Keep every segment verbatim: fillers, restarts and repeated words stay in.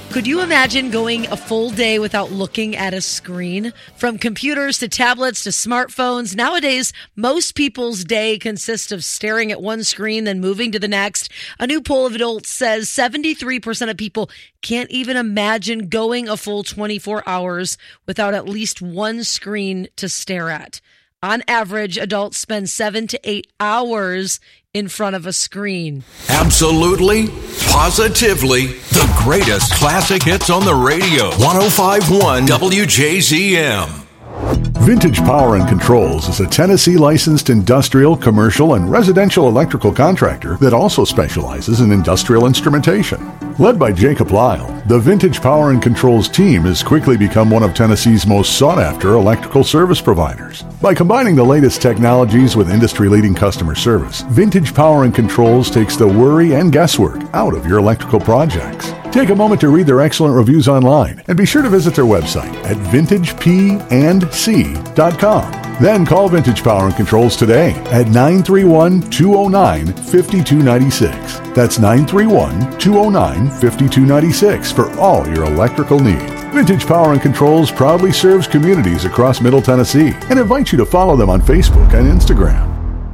Could you imagine going a full day without looking at a screen? From computers to tablets to smartphones, nowadays, most people's day consists of staring at one screen, then moving to the next. A new poll of adults says seventy-three percent of people can't even imagine going a full twenty-four hours without at least one screen to stare at. On average, adults spend seven to eight hours in front of a screen. Absolutely, positively, the greatest classic hits on the radio. one oh five point one W J Z M. Vintage Power and Controls is a Tennessee licensed industrial, commercial, and residential electrical contractor that also specializes in industrial instrumentation. Led by Jacob Lyle, the Vintage Power and Controls team has quickly become one of Tennessee's most sought-after electrical service providers. By combining the latest technologies with industry-leading customer service, Vintage Power and Controls takes the worry and guesswork out of your electrical projects. Take a moment to read their excellent reviews online and be sure to visit their website at vintage p and c dot com. Then call Vintage Power and Controls today at nine three one, two oh nine, five two nine six. That's nine three one, two oh nine, five two nine six for all your electrical needs. Vintage Power and Controls proudly serves communities across Middle Tennessee and invites you to follow them on Facebook and Instagram.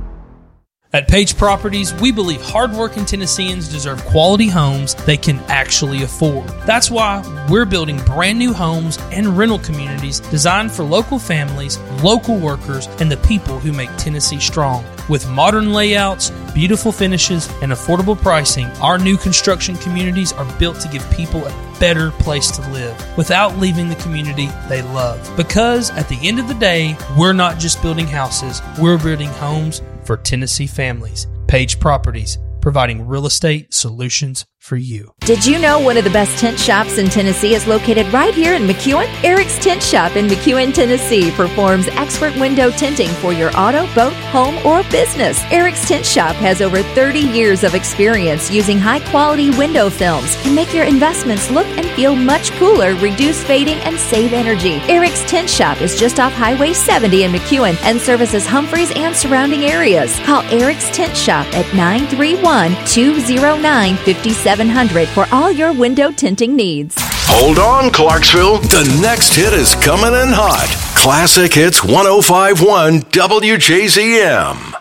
At Page Properties, we believe hardworking Tennesseans deserve quality homes they can actually afford. That's why we're building brand new homes and rental communities designed for local families, local workers, and the people who make Tennessee strong. With modern layouts, beautiful finishes, and affordable pricing, our new construction communities are built to give people a better place to live without leaving the community they love. Because at the end of the day, we're not just building houses, we're building homes for Tennessee families. Page Properties, providing real estate solutions for you. Did you know one of the best tent shops in Tennessee is located right here in McEwen? Eric's Tent Shop in McEwen, Tennessee performs expert window tinting for your auto, boat, home, or business. Eric's Tent Shop has over thirty years of experience using high-quality window films to make your investments look and feel much cooler, reduce fading, and save energy. Eric's Tent Shop is just off Highway seventy in McEwen and services Humphreys and surrounding areas. Call Eric's Tent Shop at nine three one, two oh nine, five seven zero zero for all your window tinting needs. Hold on, Clarksville. The next hit is coming in hot. Classic Hits one oh five point one W J Z M.